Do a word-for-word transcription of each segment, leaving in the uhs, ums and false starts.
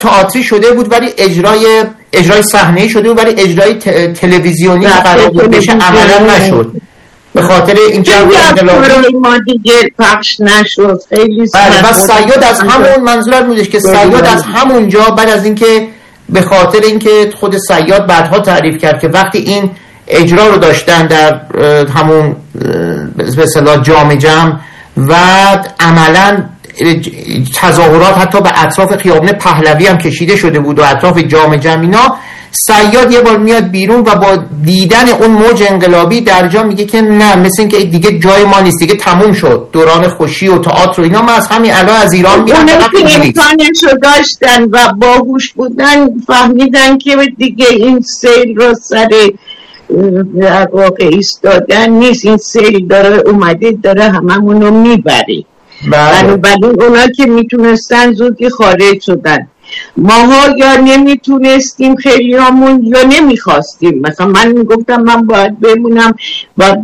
تئاتری شده بود ولی اجرای اجرای صحنه‌ای شده بود ولی اجرای ت... تلویزیونی قرار بود بشه عملا نشد به خاطر اینکه انقلاب ما دیگه پخش نشد. خیلی بله و صیاد از همون منظورم بودش که صیاد از همونجا بعد از اینکه به خاطر اینکه خود صیاد بعدها تعریف کرد که وقتی این اجرا رو داشتن در همون به اصطلاح جام جم و عملا تظاهرات حتی به اطراف خیابان پهلوی هم کشیده شده بود و اطراف جام جم اینا، صیاد یه بار میاد بیرون و با دیدن اون موج انقلابی در جا میگه که نه، مثل این که دیگه جای ما نیست، دیگه تموم شد دوران خوشی و تئاتر و اینا، ما از همین الان از ایران میرم. اونم که امکانشو داشتن و باهوش بودن فهمیدن که دیگه این سیل رو سر در واقع ایستادن نیست، این سیل داره اومده داره هممونو میبری. بنابراین اونا که میتونستن زودی خارج شدن. ماها یا نمیتونستیم خیلی همون یا نمیخواستیم. مثلا من میگفتم من باید بمونم، باید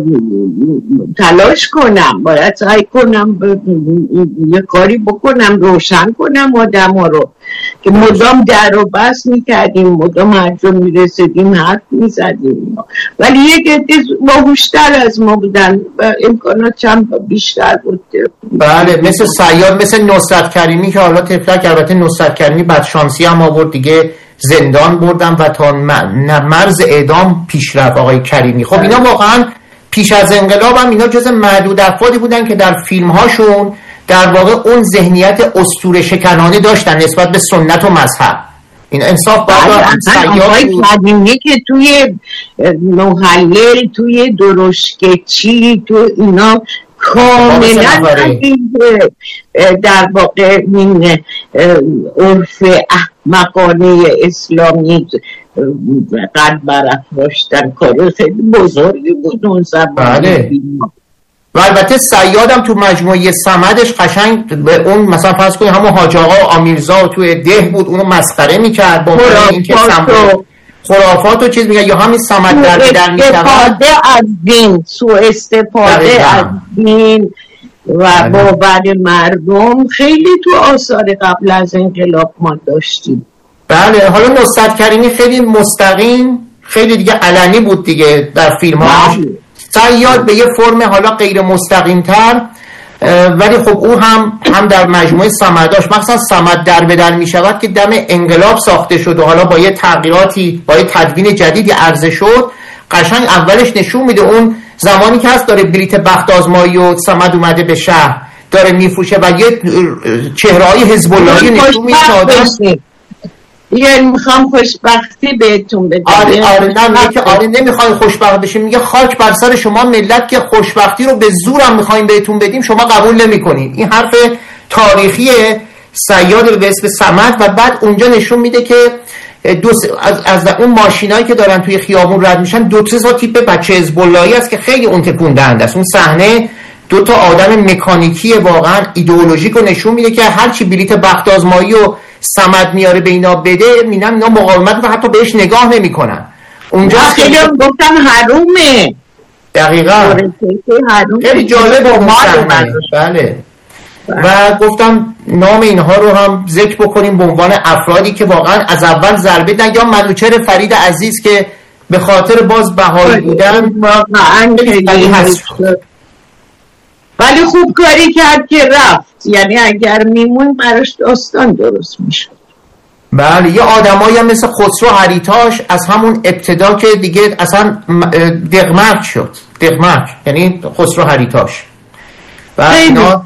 تلاش کنم، باید سعی کنم یه کاری بکنم، روشن کنم آدم ها رو که مدام در و بس میکردیم، مدام هر جا میرسیدیم حرف میزدیم، ولی یک عده باهوشتر از ما بودن و امکانات چند بیشتر بود. بله، مثل صیاد، مثل نصرت کریمی که حالا تفلک، البته نصرت کریمی بعد شانسی هم آورد دیگه، زندان بردن و تا مرز اعدام پیش رفت آقای کریمی. خب اینا واقعا پیش از انقلاب هم اینا جز معدود افرادی بودن که در فیلم هاشون در واقع اون ذهنیت اسطوره شکنانه داشتن نسبت به سنت و مذهب. این انصاف باید صیاد کریمی که توی محلل، توی درشکچی، تو اینا کاملا در واقع این عرف احمقانه اسلامی قد برافراشتن کار خیلی بزرگی بود اون زمان. بله. و البته صیادم تو مجموعه صمدش قشنگ به اون مثلا فرض کنید همون حاج آقا آمیرزا توی ده بود، اونو مسخره میکرد با اینکه خرافات و چیز میگه، یا همین صمد در در میشود استفاده از دین، سو استفاده از دین و باور مردم خیلی تو آثار قبل از انقلاب ما داشتیم. بله. حالا نصرت کریمی خیلی مستقیم، خیلی دیگه علنی بود دیگه در فیلم هاش. صیاد به یه فرم حالا غیر مستقیم تر، ولی خب او هم هم در مجموعه صمداش، مثلا صمد در به در می شود که دم انقلاب ساخته شد و حالا با یه تغییراتی، با یه تدوین جدیدی عرضه شد، قشنگ اولش نشون میده اون زمانی که هست داره بلیت بخت آزمایی و صمد اومده به شهر داره میفروشه و یه چهره‌های حزب اللهی نشون میده. یه میخوام خوشبختی بهتون بدم. آره آره نه میگه که آره نمیخوای خوشبخت بشیم، میگه خاک بر سر شما ملت که خوشبختی رو به زورم میخوایم بهتون بدیم شما قبول نمیکنید. این حرف تاریخی صیاد به اسم صمد. و بعد اونجا نشون میده که دو از, از اون ماشینایی که دارن توی خیابون رد میشن دو سه تا تیپ بچه حزب اللهی است که خیلی اون تکون دهنده است. اون صحنه دو تا آدم مکانیکی واقعا ایدئولوژیک رو نشون میده که هر چی بلیت بخت آزمایی و صمد میاره به اینا بده، میگن اینا مقاومت رو حتی بهش نگاه نمیکنن. اونجا خیلی گفتن حرومه. دقیقاً خیلی جالب بود. بله. و گفتم نام اینها رو هم ذکر بکنیم به عنوان افرادی که واقعا از اول ضربه دادن، یا منوچهر فرید عزیز که به خاطر باز بهایی بودن واقعا خیلی هست، ولی خوب کاری کرد که رفت، یعنی اگر میمون براش داستان درست میشد. بله. یه آدمایی هم مثل خسرو هریتاش از همون ابتدا که دیگه اصلا دغمک شد، دغمک یعنی خسرو هریتاش. و اینا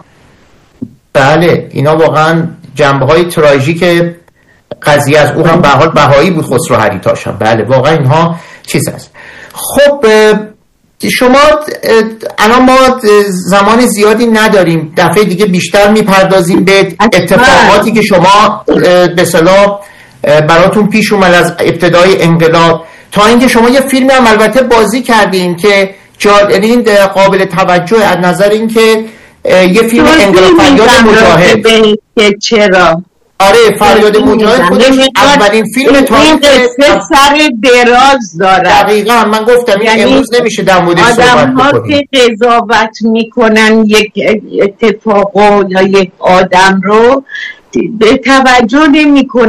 بله اینا واقعا جنبه‌های تراژیک قضیه از او هم به حال بهایی بود خسرو هریتاش هم. بله واقعا اینها چیز است. خب شما الان ما زمان زیادی نداریم، دفعه دیگه بیشتر میپردازیم به اتفاقاتی که شما به اصطلاح براتون پیش اومد از ابتدای انقلاب تا اینکه شما یه فیلمی هم البته بازی کردین که جالبین قابل توجه از نظر اینکه یه فیلم انقلاب فریاد مجاهد که چرا آره فریاد مجاهد خودش اولین فیلم تاریخ سر دراز داره. دقیقاً من گفتم این امروز نمیشه در موردش صحبت بکنیم. آدم ها که قضاوت میکنن یک اتفاق یا یک آدم رو به توجه نمیکنن.